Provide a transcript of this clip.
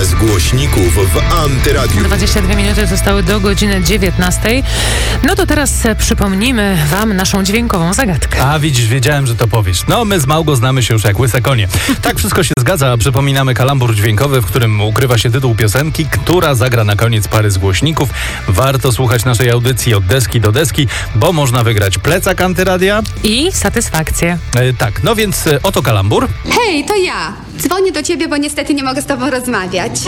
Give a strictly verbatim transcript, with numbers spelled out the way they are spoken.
z głośników w Antyradiu. dwadzieścia dwie minuty zostały do godziny dziewiętnastej. No to teraz przypomnimy wam naszą dźwiękową zagadkę. A widzisz, wiedziałem, że to powiesz. No, my z Małgo znamy się już jak łyse konie. Tak, wszystko się zgadza. Przypominamy kalambur dźwiękowy, w którym ukrywa się tytuł piosenki, która zagra na koniec pary z głośników. Warto słuchać naszej audycji od deski do deski, bo można wygrać plecak Antyradia. I satysfakcję. E, tak, no więc e, oto kalambur. Hej, to ja. Dzwonię do ciebie, bo niestety nie mogę z tobą rozmawiać.